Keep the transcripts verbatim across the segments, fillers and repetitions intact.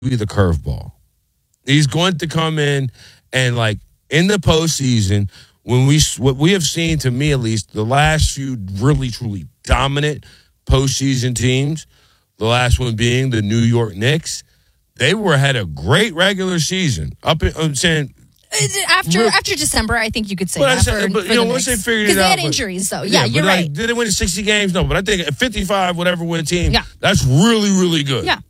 be the curveball. He's going to come in and, like, in the postseason, when we what we have seen, to me at least, the last few really, truly dominant postseason teams, the last one being the New York Knicks, they were had a great regular season. Up in, I'm saying after real, after December, I think you could say but that. I said, for, but for you know, the once Knicks. they figured it out, because they had but, injuries, though. Yeah, yeah you're but right. Like, did they win sixty games? No, but I think at fifty-five, whatever win team, yeah. that's really, really good. Yeah.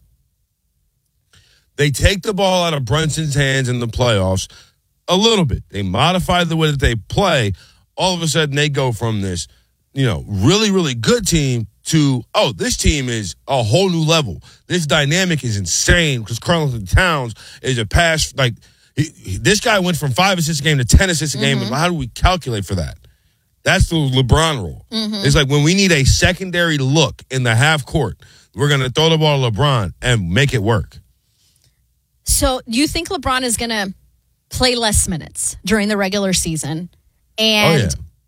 They take the ball out of Brunson's hands in the playoffs a little bit. They modify the way that they play. All of a sudden, they go from this, you know, really, really good team to, oh, this team is a whole new level. This dynamic is insane because Carlton Towns is a pass. Like, he, he, this guy went from five assists a game to ten assists a game. Mm-hmm. How do we calculate for that? That's the LeBron rule. Mm-hmm. It's like when we need a secondary look in the half court, we're going to throw the ball to LeBron and make it work. So you think LeBron is going to play less minutes during the regular season? And oh, yeah.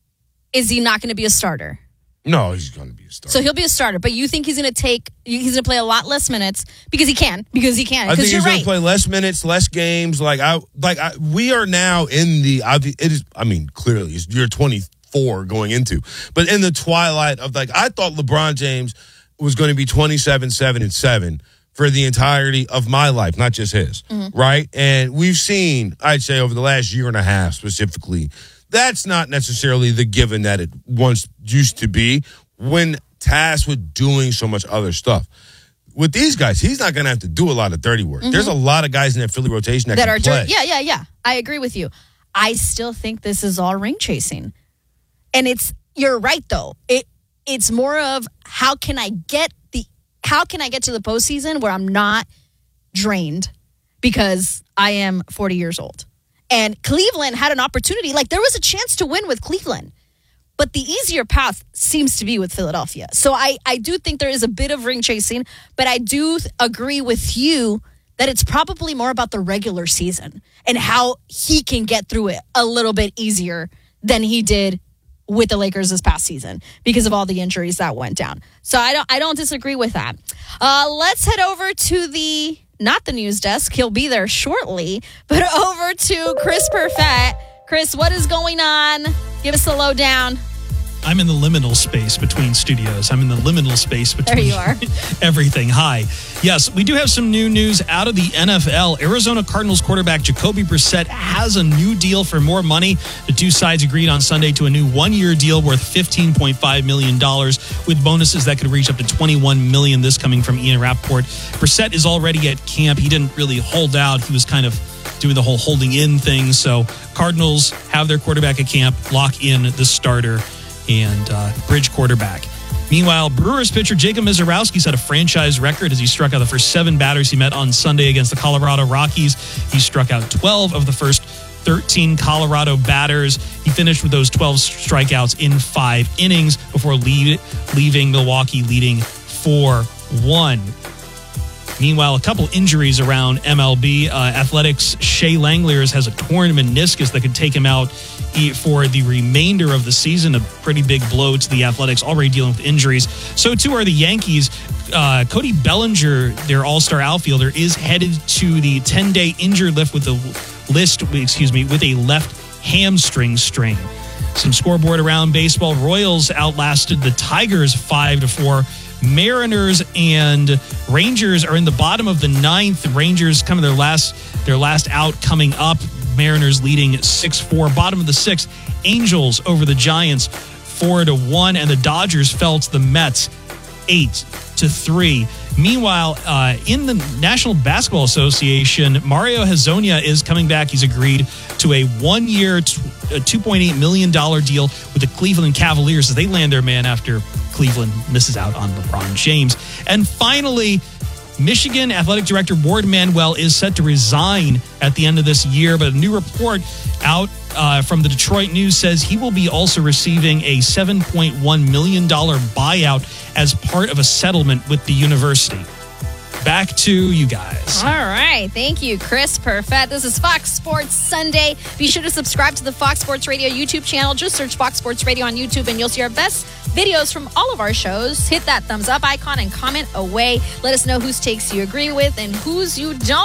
is he not going to be a starter? No, he's going to be a starter. So he'll be a starter, but you think he's going to take, he's going to play a lot less minutes because he can, because he can. I think you're he's right. going to play less minutes, less games. Like I, like I, we are now in the. It is. I mean, clearly, it's, you're twenty-four going into, but in the twilight of like, I thought LeBron James was going to be twenty-seven, seven, and seven for the entirety of my life, not just his, mm-hmm. right? And we've seen, I'd say, over the last year and a half specifically, that's not necessarily the given that it once used to be when tasked with doing so much other stuff. With these guys, he's not going to have to do a lot of dirty work. Mm-hmm. There's a lot of guys in that Philly rotation that, that can are play. Dirty. Yeah, yeah, yeah. I agree with you. I still think this is all ring chasing. And it's, you're right, though. It It's more of how can I get the, how can I get to the postseason where I'm not drained because I am forty years old. And Cleveland had an opportunity. Like, there was a chance to win with Cleveland. But the easier path seems to be with Philadelphia. So I, I do think there is a bit of ring chasing, but I do th- agree with you that it's probably more about the regular season and how he can get through it a little bit easier than he did with the Lakers this past season because of all the injuries that went down. So I don't I don't disagree with that. Uh, let's head over to the, not the news desk. He'll be there shortly, but over to Chris Perfett. Chris, what is going on? Give us the lowdown. I'm in the liminal space between studios. I'm in the liminal space between there you are. everything. Hi. Yes, we do have some new news out of the N F L. Arizona Cardinals quarterback Jacoby Brissett has a new deal for more money. The two sides agreed on Sunday to a new one-year deal worth fifteen point five million dollars with bonuses that could reach up to twenty-one million dollars, this coming from Ian Rappaport. Brissett is already at camp. He didn't really hold out. He was kind of doing the whole holding in thing. So Cardinals have their quarterback at camp, lock in the starter and uh, bridge quarterback. Meanwhile, Brewers pitcher Jacob Misiorowski set a franchise record as he struck out the first seven batters he met on Sunday against the Colorado Rockies. He struck out twelve of the first thirteen Colorado batters. He finished with those twelve strikeouts in five innings before leave, leaving Milwaukee leading four one. Meanwhile, a couple injuries around M L B. Uh, Athletics' Shea Langeliers has a torn meniscus that could take him out for the remainder of the season. A pretty big blow to the Athletics, already dealing with injuries. So too are the Yankees. Uh, Cody Bellinger, their all-star outfielder, is headed to the ten-day injured list with the list. Excuse me, with a left hamstring strain. Some scoreboard around baseball. Royals outlasted the Tigers five to four. Mariners and Rangers are in the bottom of the ninth. Rangers coming their last their last out coming up. Mariners leading six four. Bottom of the sixth, Angels over the Giants four to one, and the Dodgers fell to the Mets eight to three. Meanwhile, uh, in the National Basketball Association, Mario Hezonja is coming back. He's agreed to a one-year, two point eight million dollars deal with the Cleveland Cavaliers as they land their man after Cleveland misses out on LeBron James. And finally, Michigan Athletic Director Ward Manuel is set to resign at the end of this year, but a new report out uh, from the Detroit News says he will be also receiving a seven point one million dollars buyout as part of a settlement with the university. Back to you guys. All right. Thank you, Chris Perfett. This is Fox Sports Sunday. Be sure to subscribe to the Fox Sports Radio YouTube channel. Just search Fox Sports Radio on YouTube and you'll see our best videos from all of our shows, hit that thumbs up icon and comment away. Let us know whose takes you agree with and whose you don't.